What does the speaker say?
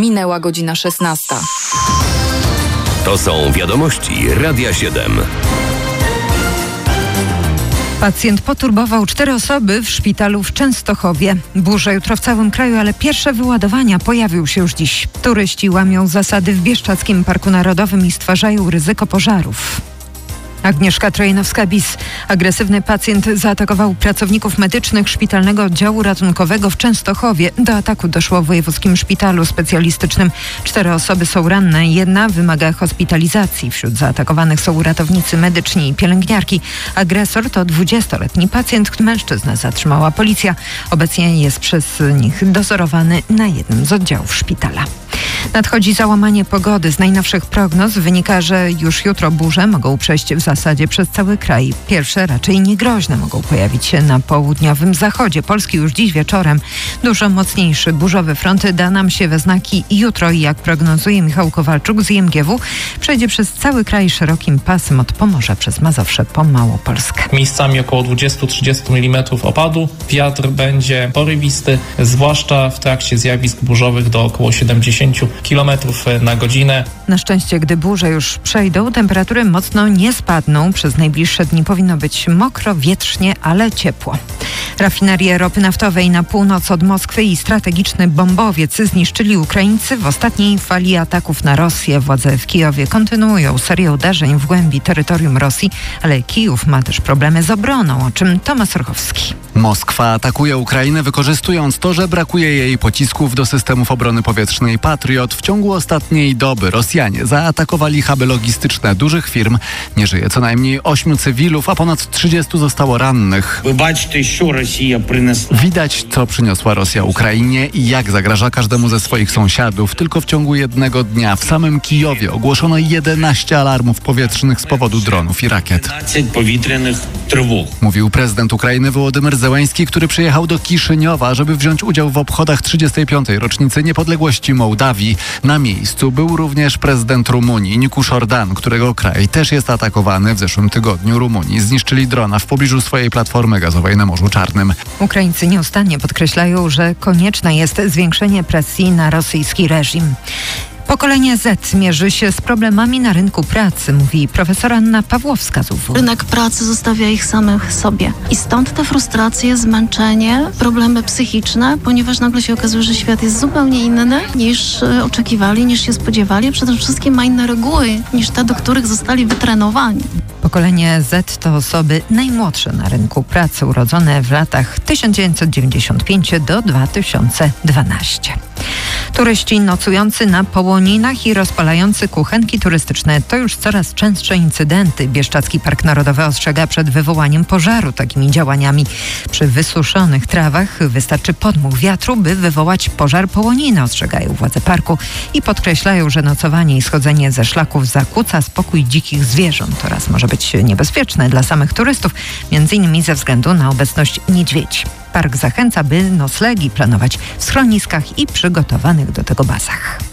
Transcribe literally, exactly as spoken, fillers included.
Minęła godzina szesnasta. To są wiadomości Radia siedem. Pacjent poturbował cztery osoby w szpitalu w Częstochowie. Burza jutro w całym kraju, ale pierwsze wyładowania pojawią się już dziś. Turyści łamią zasady w Bieszczadzkim Parku Narodowym i stwarzają ryzyko pożarów. Agnieszka Trojanowska-Bis. Agresywny pacjent zaatakował pracowników medycznych szpitalnego oddziału ratunkowego w Częstochowie. Do ataku doszło w wojewódzkim szpitalu specjalistycznym. Cztery osoby są ranne, jedna wymaga hospitalizacji. Wśród zaatakowanych są ratownicy medyczni i pielęgniarki. Agresor to dwudziestoletni pacjent, mężczyznę zatrzymała policja. Obecnie jest przez nich dozorowany na jednym z oddziałów szpitala. Nadchodzi załamanie pogody. Z najnowszych prognoz wynika, że już jutro burze mogą przejść w zasadzie przez cały kraj. Pierwsze, raczej niegroźne, mogą pojawić się na południowym zachodzie Polski już dziś wieczorem. Dużo mocniejszy burzowy front da nam się we znaki jutro i jak prognozuje Michał Kowalczuk z I M G W, przejdzie przez cały kraj szerokim pasem od Pomorza przez Mazowsze po Małopolskę. Miejscami około dwadzieścia do trzydziestu milimetrów opadu. Wiatr będzie porywisty, zwłaszcza w trakcie zjawisk burzowych do około siedemdziesięciu kilometrów na godzinę. Na szczęście, gdy burze już przejdą, temperatury mocno nie spadną. Przez najbliższe dni powinno być mokro, wietrznie, ale ciepło. Rafinerię ropy naftowej na północ od Moskwy i strategiczny bombowiec zniszczyli Ukraińcy w ostatniej fali ataków na Rosję. Władze w Kijowie kontynuują serię uderzeń w głębi terytorium Rosji, ale Kijów ma też problemy z obroną, o czym Tomasz Orchowski. Moskwa atakuje Ukrainę, wykorzystując to, że brakuje jej pocisków do systemów obrony powietrznej Patriot. W ciągu ostatniej doby Rosjanie zaatakowali huby logistyczne dużych firm. Nie żyje co najmniej ośmiu cywilów, a ponad trzydziestu zostało rannych. Widać, co przyniosła Rosja Ukrainie i jak zagraża każdemu ze swoich sąsiadów. Tylko w ciągu jednego dnia w samym Kijowie ogłoszono jedenaście alarmów powietrznych z powodu dronów i rakiet. Mówił prezydent Ukrainy Wołodymyr Zełenski, który przyjechał do Kiszyniowa, żeby wziąć udział w obchodach trzydziestej piątej rocznicy niepodległości Mołdawii. Na miejscu był również prezydent Rumunii Nicusz Ordan, którego kraj też jest atakowany. W zeszłym tygodniu Rumunii zniszczyli drona w pobliżu swojej platformy gazowej na Morzu Czarnym. Ukraińcy nieustannie podkreślają, że konieczne jest zwiększenie presji na rosyjski reżim. Pokolenie Z mierzy się z problemami na rynku pracy, mówi profesor Anna Pawłowska z U W. Rynek pracy zostawia ich samych sobie. I stąd te frustracje, zmęczenie, problemy psychiczne, ponieważ nagle się okazuje, że świat jest zupełnie inny niż e, oczekiwali, niż się spodziewali, a przede wszystkim ma inne reguły niż te, do których zostali wytrenowani. Pokolenie Z to osoby najmłodsze na rynku pracy, urodzone w latach tysiąc dziewięćset dziewięćdziesiąt pięć do dwa tysiące dwanaście. Turyści nocujący na połoninach i rozpalający kuchenki turystyczne to już coraz częstsze incydenty. Bieszczadzki Park Narodowy ostrzega przed wywołaniem pożaru takimi działaniami. Przy wysuszonych trawach wystarczy podmuch wiatru, by wywołać pożar połoniny, ostrzegają władze parku i podkreślają, że nocowanie i schodzenie ze szlaków zakłóca spokój dzikich zwierząt oraz może być niebezpieczne dla samych turystów, między innymi ze względu na obecność niedźwiedzi. Park zachęca, by noclegi planować w schroniskach i przygotowanych do tego bazach.